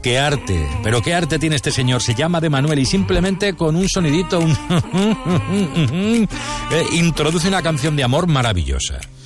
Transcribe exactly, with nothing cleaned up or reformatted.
qué arte, pero qué arte tiene este señor. Se llama De Manuel y simplemente con un sonidito un eh, introduce una canción de amor maravillosa.